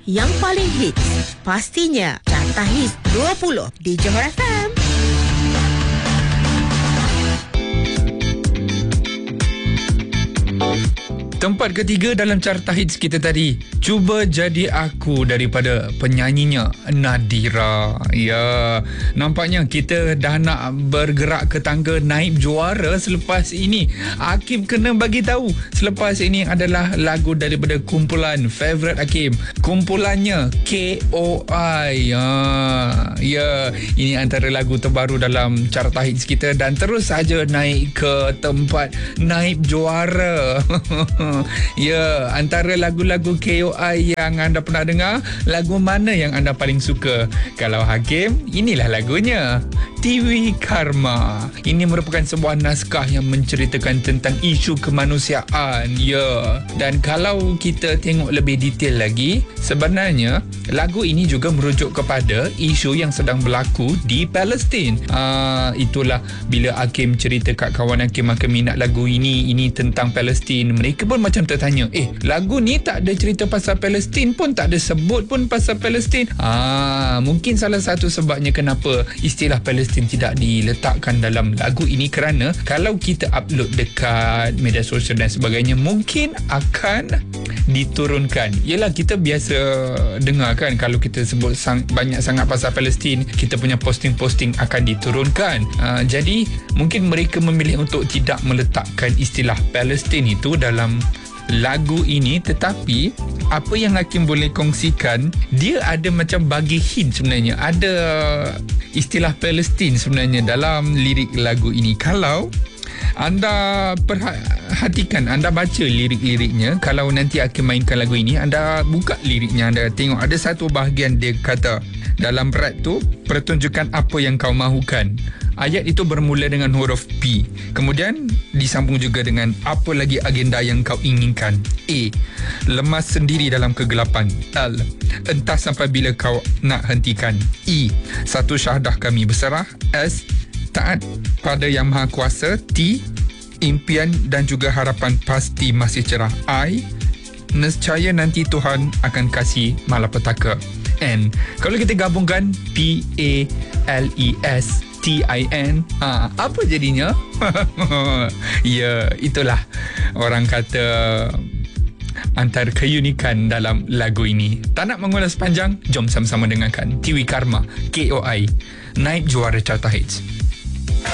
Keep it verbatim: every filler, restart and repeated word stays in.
yang paling hits. Pastinya Carta Hits dua puluh di Johor F M. Tempat ketiga dalam Carta Hits kita tadi, Cuba Jadi Aku daripada penyanyinya Nadira. Ya, nampaknya kita dah nak bergerak ke tangga naib juara selepas ini. Hakim kena bagi tahu selepas ini adalah lagu daripada kumpulan Favourite Hakim. Kumpulannya K O I. Ya, ya, ini antara lagu terbaru dalam Carta Hits kita dan terus saja naik ke tempat naib juara. Ya, antara lagu-lagu K O I yang anda pernah dengar, lagu mana yang anda paling suka? Kalau Hakim, inilah lagunya, Tiwi Karma. Ini merupakan sebuah naskah yang menceritakan tentang isu kemanusiaan. Ya, dan kalau kita tengok lebih detail lagi, sebenarnya lagu ini juga merujuk kepada isu yang sedang berlaku di Palestin. Ah, itulah bila Hakim cerita kat kawan Hakim, Hakim minat lagu ini, ini tentang Palestin. Mereka pun macam tertanya, eh, lagu ni tak ada cerita pasal Palestin pun, tak ada sebut pun pasal Palestin. Ah, mungkin salah satu sebabnya kenapa istilah Palestin tidak diletakkan dalam lagu ini, kerana kalau kita upload dekat media sosial dan sebagainya, mungkin akan diturunkan. Yelah, kita biasa dengar kan, kalau kita sebut sang, banyak sangat pasal Palestin, kita punya posting-posting akan diturunkan. Ah, jadi mungkin mereka memilih untuk tidak meletakkan istilah Palestin itu dalam lagu ini. Tetapi apa yang Hakim boleh kongsikan, dia ada macam bagi hint sebenarnya, ada istilah Palestin sebenarnya dalam lirik lagu ini. Kalau anda perhatikan, anda baca lirik-liriknya, kalau nanti Hakim mainkan lagu ini, anda buka liriknya, anda tengok ada satu bahagian dia kata dalam rap tu, pertunjukan apa yang kau mahukan. Ayat itu bermula dengan huruf P. Kemudian disambung juga dengan apa lagi agenda yang kau inginkan. A. Lemas sendiri dalam kegelapan. L. Entah sampai bila kau nak hentikan. E. Satu syahdah kami berserah. S. Taat pada Yang Maha Kuasa. T. Impian dan juga harapan pasti masih cerah. I. Nescaya nanti Tuhan akan kasih malapetaka. N. Kalau kita gabungkan P A L E S T I N, ha, apa jadinya? Ya, itulah orang kata antara keunikan dalam lagu ini. Tak nak mengulas panjang, jom sama-sama dengarkan Tiwi Karma, K O I, naib juara Carta Hits.